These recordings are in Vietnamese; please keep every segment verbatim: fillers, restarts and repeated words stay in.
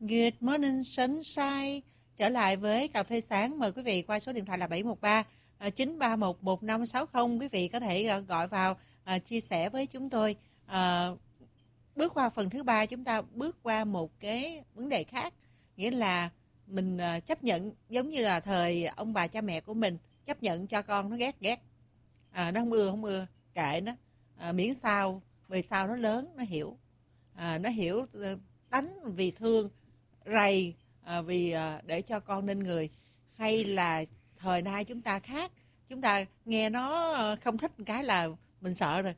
Good morning sunshine. Trở lại với cà phê sáng, mời quý vị qua số điện thoại là bảy một ba chín ba một một năm sáu không. Quý vị có thể gọi vào à, chia sẻ với chúng tôi. À, bước qua phần thứ ba, chúng ta bước qua một cái vấn đề khác, nghĩa là mình à, chấp nhận giống như là thời ông bà cha mẹ của mình chấp nhận cho con nó ghét ghét, à, nó không ưa không ưa kệ nó, à, miễn sao về sau nó lớn nó hiểu, à, nó hiểu đánh vì thương, rầy à, vì à, để cho con nên người. Hay là thời nay chúng ta khác, chúng ta nghe nó không thích một cái là mình sợ rồi.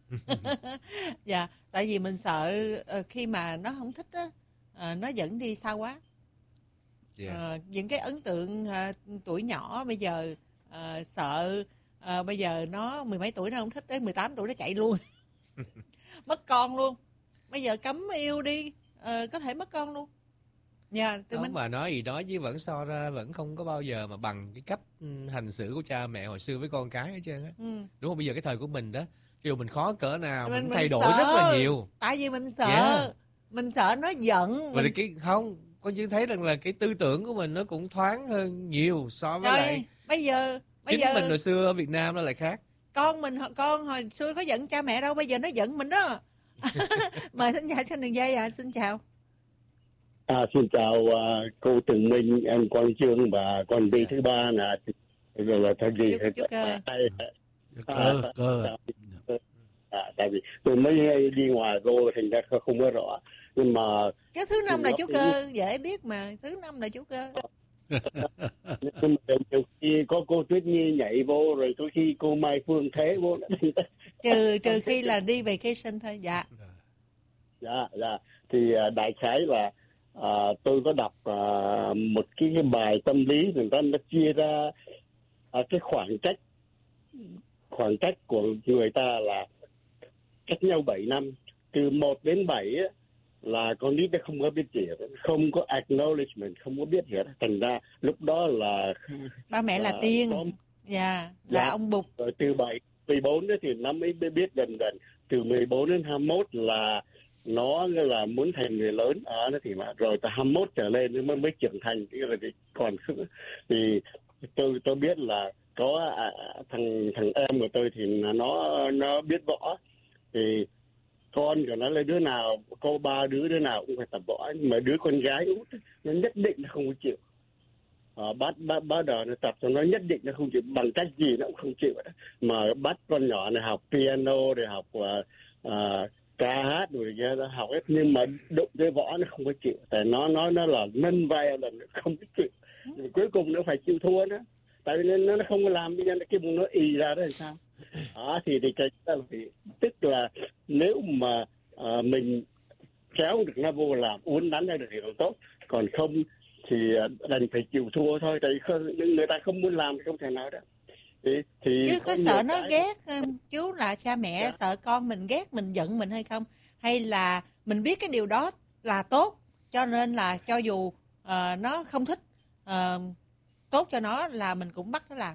Dạ, tại vì mình sợ khi mà nó không thích á, à, nó dẫn đi xa quá. Yeah. À, những cái ấn tượng à, tuổi nhỏ bây giờ à, sợ à, bây giờ nó mười mấy tuổi nó không thích, tới mười tám tuổi nó chạy luôn. Mất con luôn. Bây giờ cấm yêu đi, à, có thể mất con luôn. Dạ, không mình... mà nói gì nói chứ vẫn so ra vẫn không có bao giờ mà bằng cái cách hành xử của cha mẹ hồi xưa với con cái hết trơn á. Ừ. Đúng không? Bây giờ cái thời của mình đó, dù mình khó cỡ nào mình, mình thay đổi sợ. Rất là nhiều. Tại vì mình sợ, yeah. Mình sợ nó giận. Mình... cái không, con chỉ thấy rằng là cái tư tưởng của mình nó cũng thoáng hơn nhiều so với rồi, lại bây giờ bây chính giờ mình hồi xưa ở Việt Nam nó lại khác. Con mình con hồi xưa có giận cha mẹ đâu, bây giờ nó giận mình đó. Mời thính giả trên đường dây ạ, à. Xin chào. À, xin chào uh, cô Tường Minh, em Quang Trương và con đi thứ ba là rồi là thay vì chú cơ cơ cơ à, tại vì tôi mới đi ngoài vô thành ra không có rõ, nhưng mà cái thứ năm là chú cơ dễ biết mà, thứ năm là chú cơ. Nhưng mà nhiều khi có cô Tuyết Nhi nhảy vô, rồi đôi khi cô Mai Phương Thế vô. trừ trừ khi là đi vacation thôi. Dạ dạ dạ thì đại khái là À, tôi có đọc à, một cái, cái bài tâm lý, người ta nó chia ra à, cái khoảng cách khoảng cách của người ta là cách nhau bảy năm, từ một đến bảy á, là con nít nó không có biết gì, không có acknowledgement, không có biết gì hết. Thành ra lúc đó là ba mẹ là, là tiên, có, dạ, là dạ, ông Bụt. Rồi từ bảy, mười bốn thì nó mới biết dần dần, từ mười bốn đến hai mươi mốt là nó là muốn thành người lớn ở nó, thì mà rồi từ hai mươi mốt trở lên nó mới, mới trưởng thành. Thì còn thì tôi tôi biết là có à, thằng thằng em của tôi thì nó nó biết võ, thì con của nó là đứa nào cô ba đứa đứa nào cũng phải tập võ, nhưng mà đứa con gái út nó nhất định nó không có chịu. À, bắt bắt bắt đầu nó tập cho nó nhất định nó không chịu, bằng cách gì nó cũng không chịu đó. Mà bắt con nhỏ này học piano để học uh, uh, ca hát rồi kia nó học hết, nhưng mà đụng cái võ nó không có chịu, tại nó nói nó là nâng vai lần không có chịu. Rồi cuối cùng nó phải chịu thua đó, tại vì nó nó không có làm, bây giờ cái bụng nó ì ra đó làm sao. Đó thì thì cái đó thì tức là nếu mà uh, mình kéo được nó vô làm uốn đánh ra được thì còn tốt, còn không thì đành phải chịu thua thôi, tại vì người ta không muốn làm thì không thể nào đó. Thì, thì chứ có, có sợ nó cái... ghét chú là cha mẹ, dạ. Sợ con mình ghét mình, giận mình hay không, hay là mình biết cái điều đó là tốt cho nên là cho dù uh, nó không thích, uh, tốt cho nó là mình cũng bắt nó làm.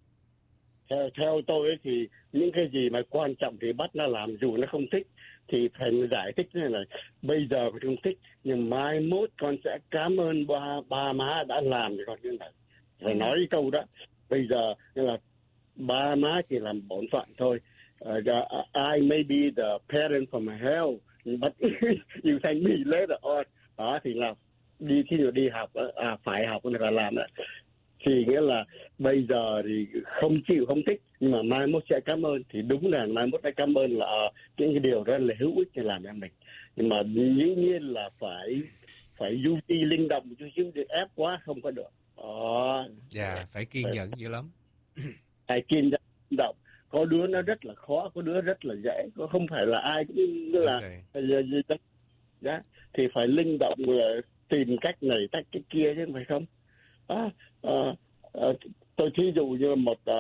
Theo, theo tôi ấy thì những cái gì mà quan trọng thì bắt nó làm, dù nó không thích thì phải giải thích như là bây giờ con không thích, nhưng mai mốt con sẽ cảm ơn ba, ba má đã làm cho con như vậy. Phải ừ. nói cái câu đó. Bây giờ là ba má chỉ làm bổn phận thôi. Uh, I may be the parent from hell, but you take me later on. Đó thì là đi khi đi học, à, phải học là làm đó. Thì nghĩa là bây giờ thì không chịu không thích, nhưng mà mai mốt sẽ cảm ơn, thì đúng là mai mốt sẽ cảm ơn là uh, cái điều đó là hữu ích để làm cho mình. Nhưng mà dĩ nhiên là phải phải du ti linh động, chứ chứ ép quá không có được. Đó. Dạ, yeah, phải kiên nhẫn dữ lắm. Phải kiên nhẫn linh động. Có đứa nó rất là khó, có đứa rất là dễ, có không phải là ai cũng là gì đó. Dạ, thì phải linh động là tìm cách này cách cái kia chứ phải không? À, à, à, tôi thí dụ như một à,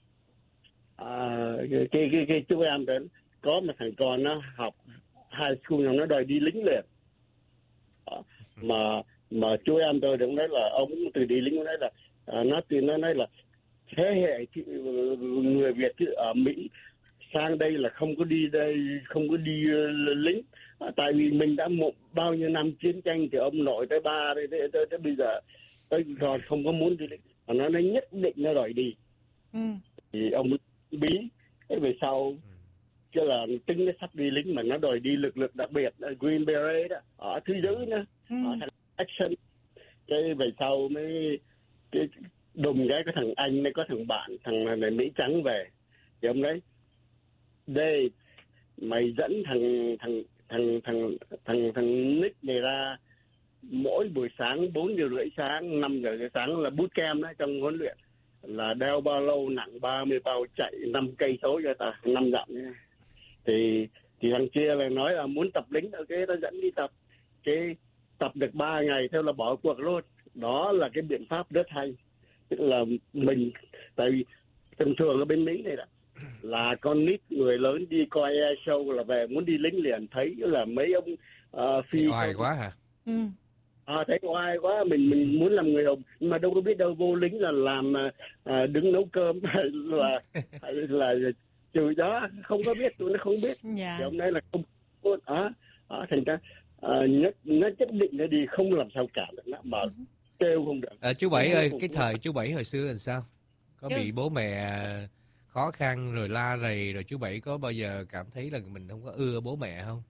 à, cái cái cái chú em đến có một thằng con nó học high school, nó đòi đi lính liền. À, mà mà chú em tôi cũng nói là ông từ đi lính, nói là à, nó từ nó nói là thế hệ người Việt ở Mỹ sang đây là không có đi đây, không có đi uh, lính. À, tại vì mình đã một bao nhiêu năm chiến tranh từ ông nội tới ba tới, tới, tới, tới bây giờ tới còn không có muốn đi lính. Mà nó nói nhất định nó đòi đi. Ừ. Thì ông bí. Thế về sau chứ là tính nó sắp đi lính mà nó đòi đi lực lượng đặc biệt Green Beret đó, ở thứ giữ nữa, ừ. ở thằng action. Cái về sau mới cái đùng cái có thằng anh mới có thằng bạn thằng này Mỹ trắng về thì ông đấy đây mày dẫn thằng thằng thằng thằng thằng thằng Nick này ra mỗi buổi sáng bốn giờ rưỡi sáng năm giờ sáng là boot camp đó, trong huấn luyện là đeo ba lô nặng ba mươi bao chạy năm cây số cho ta năm dặm nhé. thì thì thằng kia là nói là muốn tập lính, ok ta dẫn đi tập. Cái tập được ba ngày theo là bỏ cuộc luôn. Đó là cái biện pháp rất hay. Tức là mình, tại vì thường thường ở bên Mỹ này là, là con nít người lớn đi coi air show là về muốn đi lính liền, thấy là mấy ông uh, phi oai quá hả? Ừ. À, thấy oai quá, mình mình muốn làm người hùng nhưng mà đâu có biết đâu vô lính là làm à, đứng nấu cơm là là chửi đó, không có biết, tụi nó không biết. Yeah. Thì hôm nay là không có đó, đó thành ra à, nhất nó nhất định nó đi không làm sao cả được nó mà kêu không được. À, chú Bảy ơi, cái thời chú Bảy hồi xưa làm sao? Có Chứ... bị bố mẹ khó khăn rồi la rầy rồi chú Bảy có bao giờ cảm thấy là mình không có ưa bố mẹ không?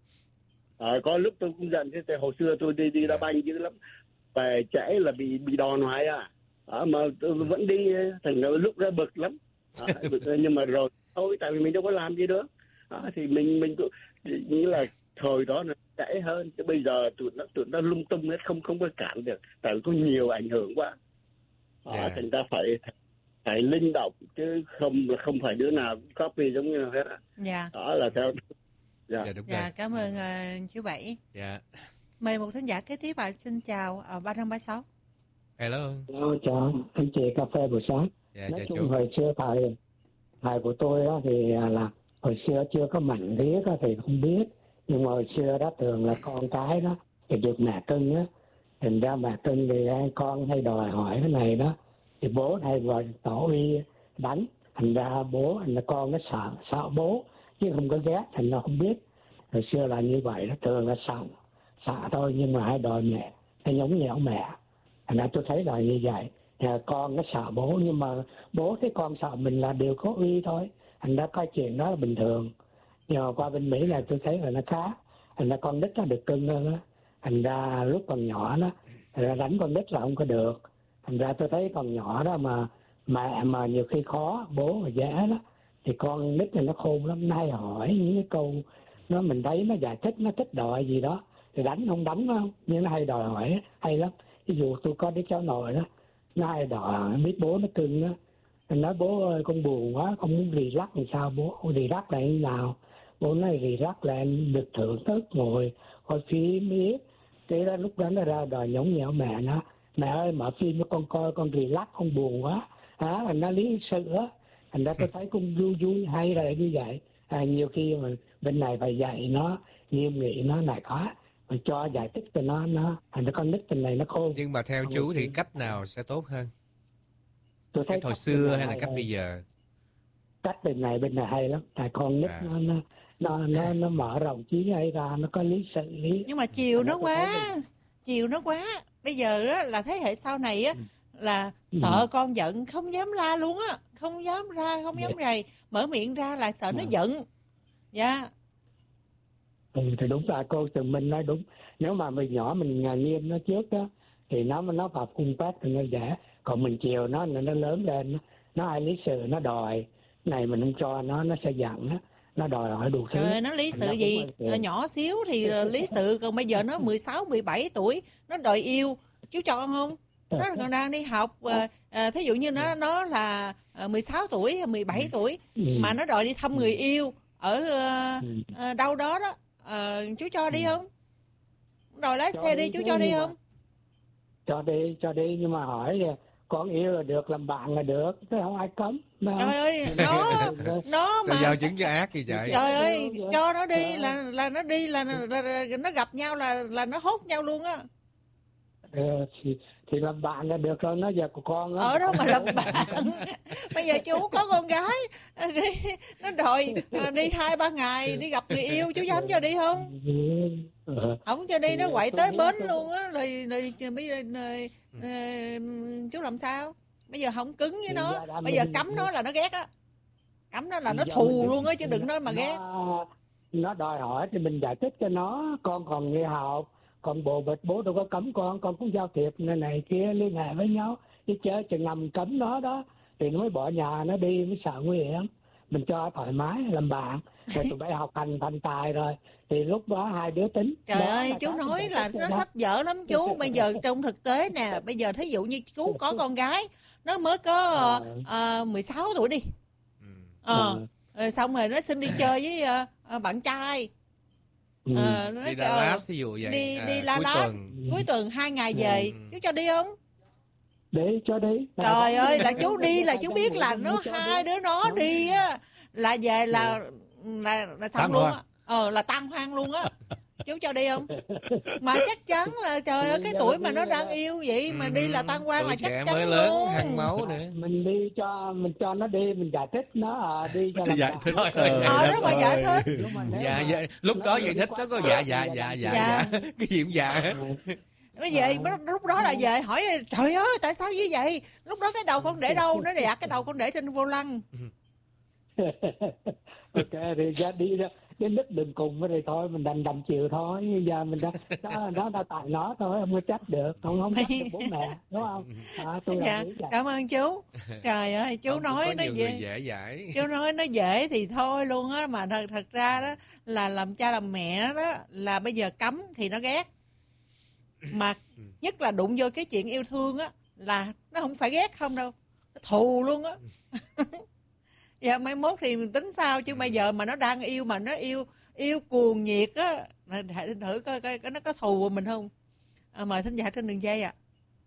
À, có lúc tôi cũng giận chứ hồi xưa tôi đi đi đá banh dữ lắm, về trễ là bị bị đòn hoài à, à mà tôi vẫn đi, thành ra lúc ra bực lắm, à, bực, nhưng mà rồi thôi tại vì mình đâu có làm gì được, à, thì mình mình cũng nghĩ là thời đó nó trễ hơn, chứ bây giờ tụi nó tụi nó lung tung hết, không không có cản được, tại vì có nhiều ảnh hưởng quá, à, yeah. Thành ra phải phải linh động chứ không không phải đứa nào copy giống như hết á, yeah. Đó là theo. Dạ, dạ, đúng dạ rồi. Cảm ơn uh, chú Bảy. Dạ. Mời một thính giả kế tiếp ạ. Xin chào ở ba năm ba sáu. Hello. Hello, chào anh chị cà phê buổi sáng. Dạ, nói chung chú. hồi xưa thầy thầy của tôi đó thì là hồi xưa chưa có mạnh riết đó thì không biết, nhưng mà hồi xưa đó thường là con cái đó thì được mẹ cưng á, thành ra mẹ cưng thì con hay đòi hỏi cái này đó thì bố hay gọi tổ uy đánh, thành ra bố thành ra con nó sợ sợ bố chứ không có ghét, thành ra không biết. Hồi xưa là như vậy đó, thường là sợ sợ thôi, nhưng mà hay đòi mẹ hay nhõng nhẽo mẹ, thành ra tôi thấy là như vậy. Nhà con nó sợ bố nhưng mà bố thấy con sợ mình là điều có uy thôi, thành ra coi chuyện đó là bình thường. Nhờ qua bên Mỹ là tôi thấy là nó khác, thành ra con nít nó được cưng hơn đó, thành ra lúc còn nhỏ đó thành ra đánh con nít là không có được, thành ra tôi thấy còn nhỏ đó mà mẹ mà nhiều khi khó bố mà dễ đó thì con nít này nó khôn lắm, nay hỏi những cái câu nó mình thấy nó giải thích, nó thích đòi gì đó thì đánh không đánh không, nhưng nó hay đòi hỏi hay lắm. Ví dụ tôi có đứa cháu nội đó, nó hay đòi biết bố nó cưng đó, mình nói bố ơi con buồn quá, không muốn rì lắc làm sao bố, rì lắc là như nào, bố nói rì lắc là em được thưởng thức ngồi coi phim biết. Thế đó lúc đó nó ra đòi nhõng nhẽo mẹ nó, mẹ ơi mở phim cho con coi, con rì lắc con buồn quá hả, thành ra lý sự á, thành ra tôi thấy cũng vui vui hay là như vậy. À, nhiều khi mà bên này phải dạy nó nghiêm nghị nó này có mà cho giải thích cho nó nó thành ra con nít bên này nó khôn. Nhưng mà theo không chú thì cách nào sẽ tốt hơn? Tôi thấy cách hồi xưa hay là cách bây giờ? Cách bên này bên này hay lắm, tại con nít à. nó, nó nó nó nó mở rộng trí ấy ra, nó có lý sự lý. Nhưng mà chiều nó quá mình... chiều nó quá bây giờ á, là thế hệ sau này á, là ừ. sợ con giận không dám la luôn á, không dám ra, không dám rầy, mở miệng ra là sợ nó à. giận. Dạ. Yeah. Ừ, thì đúng là cô Trường Minh nói đúng, nếu mà mình nhỏ mình nghiêm nó trước đó thì nó nó vào cung phát thì nó dễ, còn mình chiều nó nó lớn lên nó ai lý sự nó đòi này mình không cho nó nó sẽ giận á, nó đòi hỏi đủ thứ. Trời, nó lý sự gì à, nhỏ xíu thì lý sự, còn bây giờ nó mười sáu, mười bảy tuổi nó đòi yêu, chú cho không? Nó còn đang đi học, à, à, thí dụ như nó nó là mười sáu tuổi, mười bảy tuổi mà nó đòi đi thăm người yêu ở à, đâu đó đó, à, chú cho đi không? Đòi lái cho xe đi, đi chú cho đi không? Cho đi, cho đi, nhưng mà hỏi con yêu là được, làm bạn là được, chứ không ai cấm. Trời ơi, nó nó mà sao giao chứng cho ác gì vậy? Trời ơi, cho nó đi là là nó đi là, là, là, là nó gặp nhau là là nó hốt nhau luôn á. Ờ, thì, thì làm bạn là được rồi, nó giờ của con đó. Ở đó mà làm bạn. Bây giờ chú có con gái đi, nó đòi đi hai ba ngày đi gặp người yêu, chú dám cho đi không? Không cho đi nó quậy tới bến luôn á, rồi rồi bây giờ rồi, uh, chú làm sao? Bây giờ không cứng với nó, bây giờ cấm nó là nó ghét á, cấm nó là nó thù luôn á, chứ đừng nói mà ghét. Nó đòi hỏi thì mình giải thích cho nó, con còn nghỉ học, còn bố bịch bố đâu có cấm con, con cũng giao thiệp này này kia liên hệ với nhau, chứ chơi chừng ngầm cấm nó đó thì nó mới bỏ nhà nó đi, mới sợ nguy hiểm. Mình cho thoải mái làm bạn, rồi tụi bay học hành thành tài rồi thì lúc đó hai đứa tính. Trời đó ơi, chú nói là nó sách vở lắm chú. Bây giờ trong thực tế nè, bây giờ thí dụ như chú có con gái, nó mới có uh, mười sáu tuổi đi, ờ uh, rồi xong rồi nó xin đi chơi với uh, bạn trai. Ừ. À, đi Đà Lạt ví dụ vậy, đi à, đi La Lát tuần. cuối tuần hai ngày về, ừ. chú cho đi không? Đi cho đi. Trời ơi, là chú đi là chú biết là nó hai đứa nó đi á là về là là là xong luôn á, ờ là tan hoang luôn á. Chú cho đi không? Mà chắc chắn là trời ơi, cái tuổi mà nó đang yêu vậy mà đi là tan hoang là chắc chắn mới lớn, luôn. Hăng máu nữa. Mình đi cho mình cho nó đi, mình giải thích nó à, đi cho làm giải thích. Ờ đó mà giải thích. Dạ, dạ, lúc đó giải thích nó có dạ dạ dạ dạ dạ. Cái gì cũng dạ. Nó về lúc đó là về hỏi trời ơi tại sao như vậy? Lúc đó cái đầu con để đâu? Nó dạ cái đầu con để trên vô lăng. Ok thì ra đi ra đến lúc đường cùng rồi thôi mình đành đành chịu thôi. Giờ mình đã nó nó đã tại nó thôi, không có trách được, không không trách được bố mẹ, đúng không? À, tôi dạ, cảm ơn chú. Trời ơi, chú không, nói nó dễ, dễ dãi. Chú nói nó dễ thì thôi luôn á, mà thật thật ra đó là làm cha làm mẹ đó là bây giờ cấm thì nó ghét. Mà nhất là đụng vô cái chuyện yêu thương á là nó không phải ghét không đâu, nó thù luôn á. Dạ mai mốt thì mình tính sao, chứ bây giờ mà nó đang yêu mà nó yêu yêu cuồng nhiệt á, thử coi coi nó có thù mình không. À, mời thính giả trên đường dây ạ. À.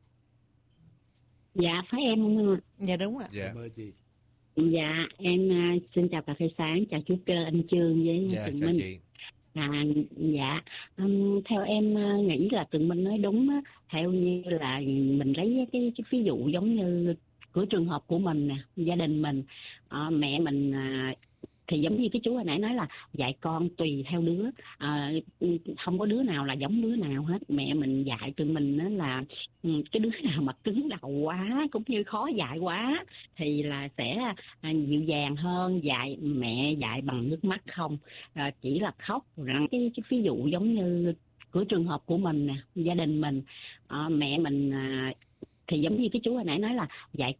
Dạ phải em không? Dạ đúng ạ. Dạ. Dạ em uh, xin chào cà phê sáng, chào chú Cơ, anh Trương với dạ, Tường chào Minh. Chị. À, dạ um, theo em uh, nghĩ là Tường Minh nói đúng á, theo như là mình lấy cái, cái ví dụ giống như của trường hợp của mình nè, gia đình mình, uh, mẹ mình uh, thì giống như cái chú hồi nãy nói là dạy con tùy theo đứa, à, không có đứa nào là giống đứa nào hết. Mẹ mình dạy tụi mình đó là cái đứa nào mà cứng đầu quá cũng như khó dạy quá thì là sẽ dịu dàng hơn. Dạy mẹ dạy bằng nước mắt không, à, chỉ là khóc. Rằng cái, cái ví dụ giống như của trường hợp của mình nè, gia đình mình, à, mẹ mình à, thì giống như cái chú hồi nãy nói là dạy